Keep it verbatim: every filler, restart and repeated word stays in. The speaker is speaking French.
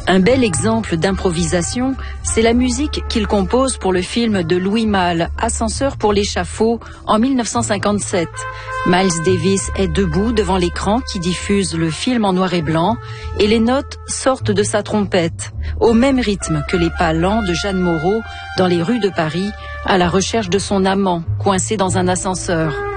Un bel exemple d'improvisation, c'est la musique qu'il compose pour le film de Louis Malle, Ascenseur pour l'échafaud, en mille neuf cent cinquante-sept. Miles Davis est debout devant l'écran qui diffuse le film en noir et blanc et les notes sortent de sa trompette, au même rythme que les pas lents de Jeanne Moreau dans les rues de Paris à la recherche de son amant, coincé dans un ascenseur.